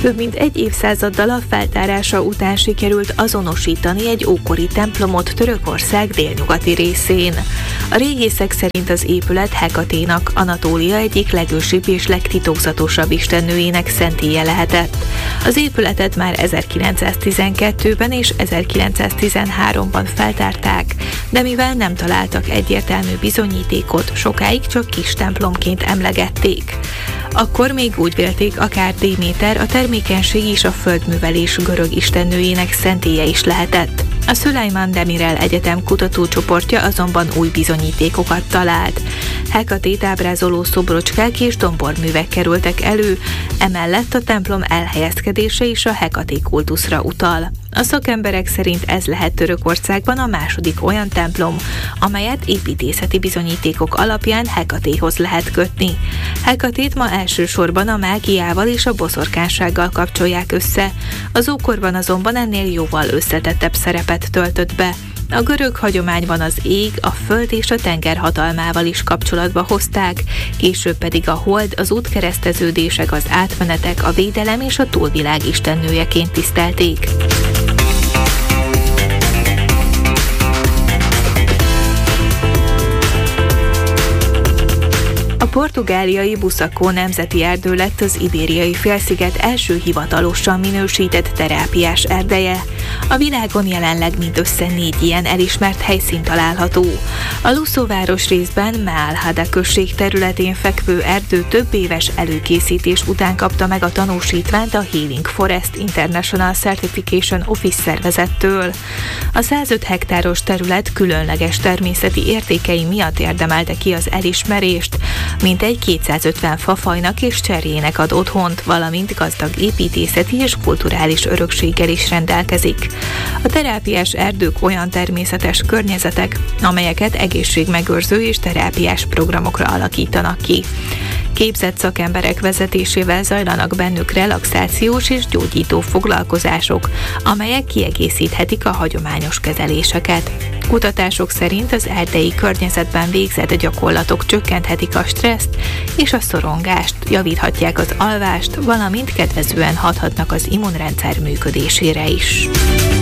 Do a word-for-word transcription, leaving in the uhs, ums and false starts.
Több mint egy évszázaddal a feltárása után sikerült azonosítani egy ókori templomot Törökország délnyugati részén. A régészek szerint az épület Hekaténak, Anatólia egyik legősibb és legtitokzatosabb istennőjének szentélye lehetett. Az épületet már ezerkilencszáztizenkettőben és ezerkilencszáztizenháromban feltárták, de mivel nem találtak egyértelmű bizonyítékot, sokáig csak kis templomként emlegették. Akkor még úgy vélték, akár Déméter, a termékenység és a földművelés görög istennőjének szentélye is lehetett. A Szülejmán Demirel Egyetem kutatócsoportja azonban új bizonyítékokat talált. Hekatét ábrázoló szobrocskák és domborművek kerültek elő, emellett a templom elhelyezkedése is a Hekaté kultuszra utal. A szakemberek szerint ez lehet Törökországban a második olyan templom, amelyet építészeti bizonyítékok alapján Hekatéhoz lehet kötni. Hekatét ma elsősorban a mágiával és a boszorkánsággal kapcsolják össze. Az ókorban azonban ennél jóval összetettebb szerepet töltött be. A görög hagyományban az ég, a föld és a tenger hatalmával is kapcsolatba hozták, később pedig a hold, az útkereszteződések, az átmenetek, a védelem és a túlvilág istennőjeként tisztelték. A portugáliai Busacó nemzeti erdő lett az Ibériai félsziget első hivatalosan minősített terápiás erdeje. A világon jelenleg mindössze négy ilyen elismert helyszín található. A Luso városrészben Mealhada község területén fekvő erdő több éves előkészítés után kapta meg a tanúsítványt a Healing Forest International Certification Office szervezettől. A százöt hektáros terület különleges természeti értékei miatt érdemelte ki az elismerést, mintegy kétszázötven fafajnak és cserjének ad otthont, valamint gazdag építészeti és kulturális örökséggel is rendelkezik. A terápiás erdők olyan természetes környezetek, amelyeket egészségmegőrző és terápiás programokra alakítanak ki. Képzett szakemberek vezetésével zajlanak bennük relaxációs és gyógyító foglalkozások, amelyek kiegészíthetik a hagyományos kezeléseket. Kutatások szerint az erdei környezetben végzett gyakorlatok csökkenthetik a stresszt és a szorongást, javíthatják az alvást, valamint kedvezően hathatnak az immunrendszer működésére is.